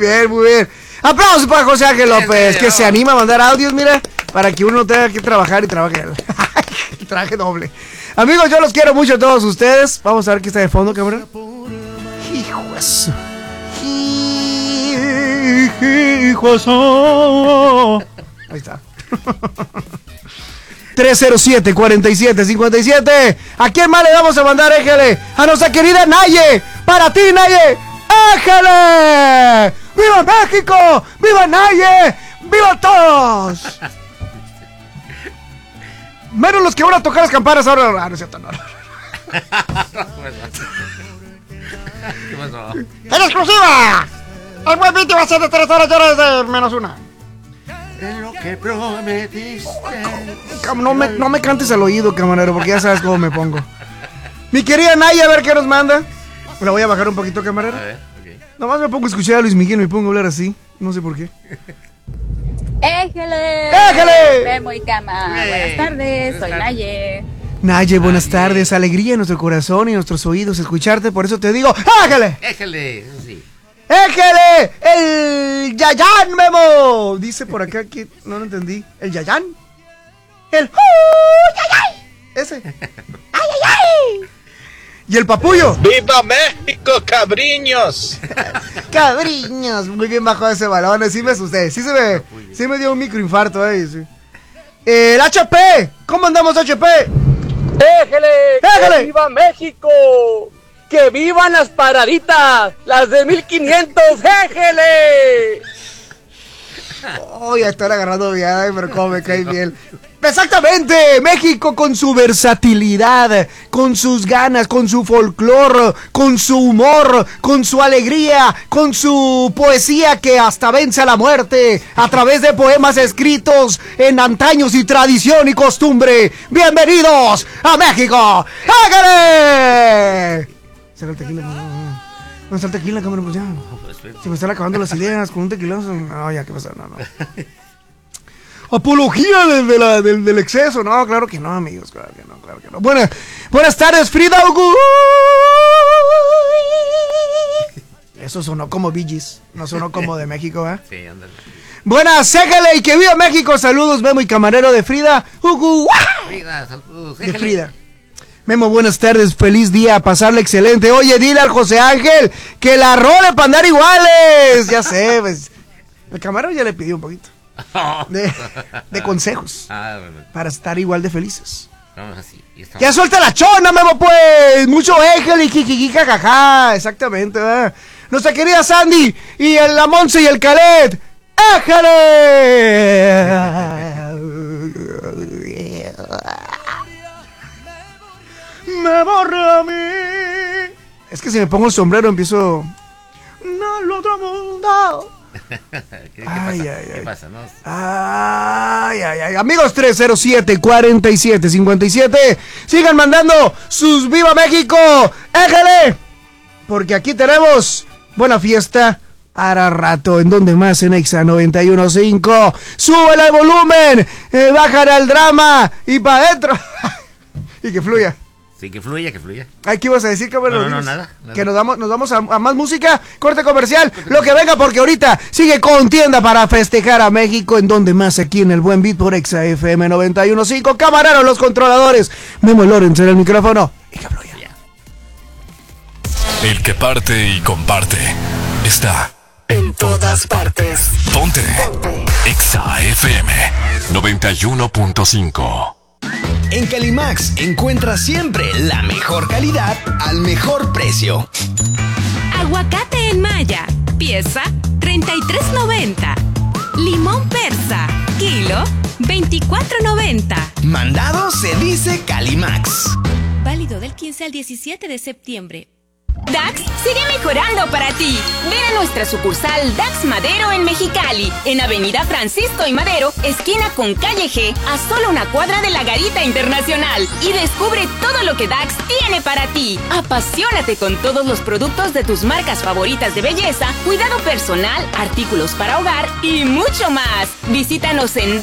bien, muy bien. Aplausos para José Ángel López, que se anima a mandar audios, mira, para que uno tenga que trabajar y trabaje. Traje doble. Amigos, yo los quiero mucho a todos ustedes. Vamos a ver qué está de fondo, cabrón. Hijo de eso. Ahí está. 307-4757. ¿A quién más le vamos a mandar, Éjele? A nuestra querida Naye. Para ti, Naye. ¡Éjele! ¡Viva México! ¡Viva Naye! ¡Viva todos! Menos los que van a tocar las campanas ahora. No es cierto, no. ¿Qué pasó? ¡En exclusiva! El buen beat va a ser de 3 horas y ahora es de menos 1. Es lo que prometiste. No me cantes al oído, camarero, porque ya sabes cómo me pongo. Mi querida Naya, a ver qué nos manda. La voy a bajar un poquito, camarero. A ver, ok. Nomás me pongo a escuchar a Luis Miguel y me pongo a hablar así. No sé por qué. ¡Éjele! ¡Éjele! Memo y Cama. Buenas tardes, soy Naye. Naye, buenas tardes. Alegría en nuestro corazón y en nuestros oídos escucharte. Por eso te digo, ¡éjele! Éjele, eso sí. ¡Éjele! ¡El Yayán, Memo! Dice por acá que no lo entendí. ¿El Yayán? El Yayay. Ese. ¡Ay, ay, ay! ¿Y el Papullo? ¡Viva México, cabriños! Cabriños, muy bien bajo ese balón. Sí me asusté. Sí me dio un microinfarto ahí. Sí. El HP. ¿Cómo andamos, HP? ¡Éjele! ¡Éjele! ¡Que viva México! ¡Que vivan las paraditas! ¡Las de 1500! ¡Éjele! Oh, ya estoy agarrando viada, pero cómo me cae bien. Exactamente, México con su versatilidad, con sus ganas, con su folclore, con su humor, con su alegría, con su poesía que hasta vence a la muerte a través de poemas escritos en antaños y tradición y costumbre. Bienvenidos a México. ¡Hágale! Saca el tequila, no está el tequila, cabrón, pues ya. Se me están acabando las ideas con un tequilazo. No, ya, ¿qué pasa? No. Apología del exceso. No, claro que no, amigos. Claro que no. Buenas tardes, Frida Augusto. Eso sonó como Bee Gees. No sonó como de México, ¿eh? Sí, ándale. Buenas, ségale y que viva México. Saludos, Memo y camarero de Frida. Frida, saludos. De Frida. Memo, buenas tardes, feliz día, pasarle excelente. Oye, dile al José Ángel que la role para andar iguales. Ya sé, pues. El camarero ya le pidió un poquito de consejos para estar igual de felices. Vamos así. Ya suelta la chona, Memo, pues. Mucho Ángel y jijiji, jajaja. Exactamente, ¿verdad? Nuestra querida Sandy y la Monse y el Calet. ¡Éjale! Me borra a mí. Es que si me pongo el sombrero empiezo. No, el otro mundo. ¿Qué pasa? ¿No? Ay. Amigos, 307-4757. Sigan mandando sus Viva México. Éjale. Porque aquí tenemos buena fiesta. Hará rato, ¿en donde más? En Exa 91.5. Súbele el volumen. Bájale al drama. Y para adentro. Y que fluya. Sí, que fluya. Ay, ¿qué ibas a decir, cabrón? No, nada. Que nos vamos a más música, corte comercial, lo que venga, porque ahorita sigue contienda para festejar a México, en donde más, aquí en el Buen Beat por Exa FM 91.5. Camararos, los controladores. Memo y Lorenz en el micrófono. Y que fluya. El que parte y comparte está en todas partes. Ponte Exa FM 91.5. En Calimax encuentras siempre la mejor calidad al mejor precio. Aguacate en malla, pieza $33.90. Limón persa, kilo $24.90. Mandado se dice Calimax. Válido del 15 al 17 de septiembre. Dax sigue mejorando para ti. Ven a nuestra sucursal Dax Madero en Mexicali, en Avenida Francisco y Madero, esquina con Calle G, a solo una cuadra de la Garita Internacional. Y descubre todo lo que Dax tiene para ti. Apasionate con todos los productos de tus marcas favoritas de belleza, cuidado personal, artículos para hogar y mucho más. Visítanos en